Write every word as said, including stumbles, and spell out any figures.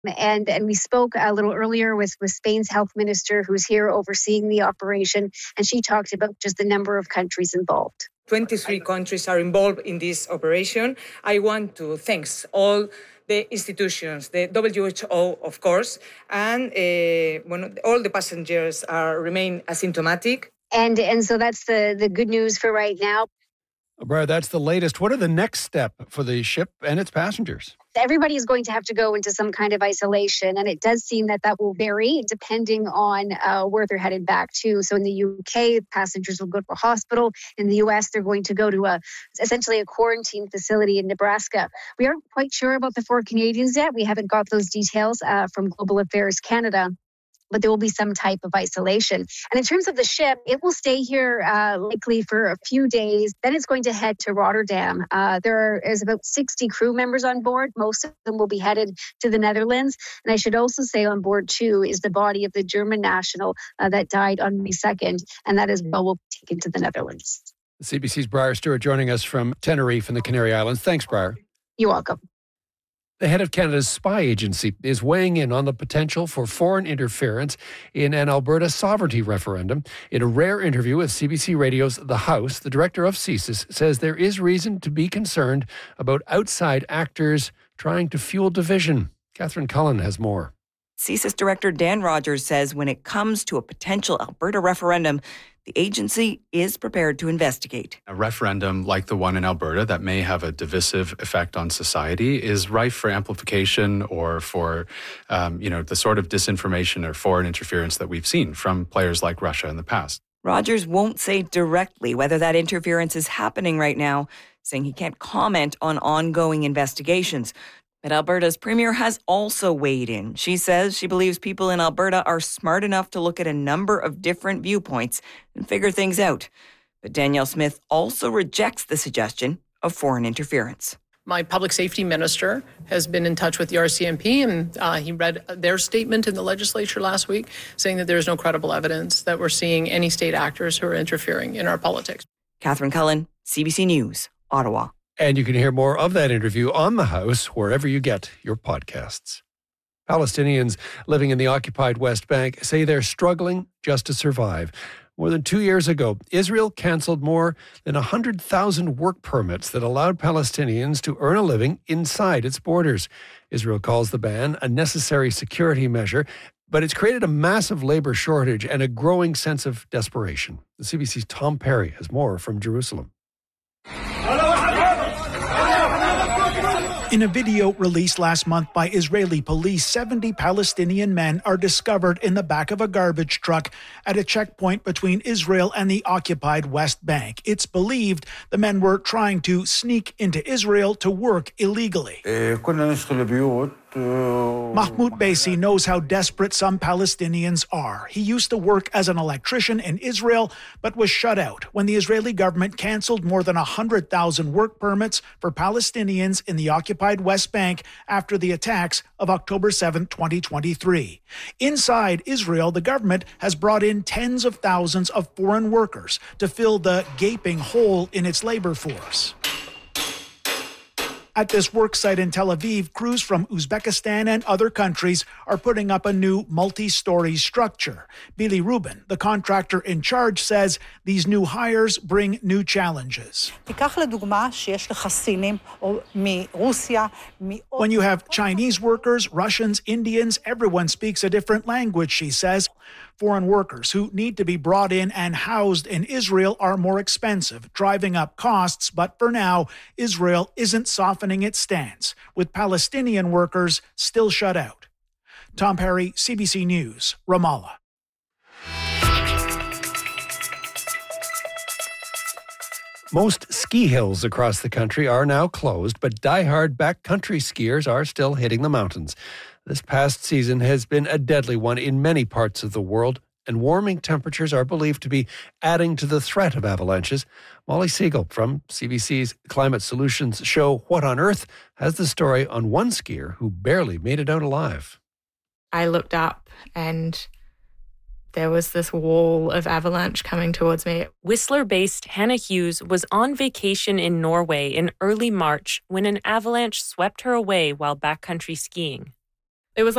And and we spoke a little earlier with, with Spain's health minister who's here overseeing the operation, and she talked about just the number of countries involved. twenty-three countries are involved in this operation. I want to thank all the institutions, the W H O, of course, and uh, when all the passengers are remain asymptomatic. And and so that's the, the good news for right now. Briar, that's the latest. What are the next step for the ship and its passengers? Everybody is going to have to go into some kind of isolation, and it does seem that that will vary depending on uh, where they're headed back to. So in the U K, passengers will go to a hospital. In the U S, they're going to go to a essentially a quarantine facility in Nebraska. We aren't quite sure about the four Canadians yet. We haven't got those details uh, from Global Affairs Canada, but there will be some type of isolation. And in terms of the ship, it will stay here uh, likely for a few days. Then it's going to head to Rotterdam. Uh, there is about sixty crew members on board. Most of them will be headed to the Netherlands. And I should also say on board, too, is the body of the German national uh, that died on May second. And that as well will be taken to the Netherlands. C B C's Briar Stewart joining us from Tenerife in the Canary Islands. Thanks, Briar. You're welcome. The head of Canada's spy agency is weighing in on the potential for foreign interference in an Alberta sovereignty referendum. In a rare interview with C B C Radio's The House, the director of C S I S says there is reason to be concerned about outside actors trying to fuel division. Catherine Cullen has more. C S I S Director Dan Rogers says when it comes to a potential Alberta referendum, the agency is prepared to investigate. A referendum like the one in Alberta that may have a divisive effect on society is rife for amplification or for, um, you know, the sort of disinformation or foreign interference that we've seen from players like Russia in the past. Rogers won't say directly whether that interference is happening right now, saying he can't comment on ongoing investigations. But Alberta's premier has also weighed in. She says she believes people in Alberta are smart enough to look at a number of different viewpoints and figure things out. But Danielle Smith also rejects the suggestion of foreign interference. My public safety minister has been in touch with the R C M P, and uh, he read their statement in the legislature last week saying that there is no credible evidence that we're seeing any state actors who are interfering in our politics. Catherine Cullen, C B C News, Ottawa. And you can hear more of that interview on The House wherever you get your podcasts. Palestinians living in the occupied West Bank say they're struggling just to survive. More than two years ago, Israel canceled more than one hundred thousand work permits that allowed Palestinians to earn a living inside its borders. Israel calls the ban a necessary security measure, but it's created a massive labor shortage and a growing sense of desperation. The C B C's Tom Perry has more from Jerusalem. In a video released last month by Israeli police, seventy Palestinian men are discovered in the back of a garbage truck at a checkpoint between Israel and the occupied West Bank. It's believed the men were trying to sneak into Israel to work illegally. Mahmoud Baisi knows how desperate some Palestinians are. He used to work as an electrician in Israel, but was shut out when the Israeli government canceled more than one hundred thousand work permits for Palestinians in the occupied West Bank after the attacks of October seventh, twenty twenty-three. Inside Israel, the government has brought in tens of thousands of foreign workers to fill the gaping hole in its labor force. At this work site in Tel Aviv, crews from Uzbekistan and other countries are putting up a new multi-story structure. Billy Rubin, the contractor in charge, says these new hires bring new challenges. When you have Chinese workers, Russians, Indians, everyone speaks a different language, she says. Foreign workers who need to be brought in and housed in Israel are more expensive, driving up costs. But for now, Israel isn't softening its stance, with Palestinian workers still shut out. Tom Perry, C B C News, Ramallah. Most ski hills across the country are now closed, but die-hard backcountry skiers are still hitting the mountains. This past season has been a deadly one in many parts of the world, and warming temperatures are believed to be adding to the threat of avalanches. Molly Siegel from C B C's Climate Solutions show What on Earth has the story on one skier who barely made it out alive. I looked up and there was this wall of avalanche coming towards me. Whistler-based Hannah Hughes was on vacation in Norway in early March when an avalanche swept her away while backcountry skiing.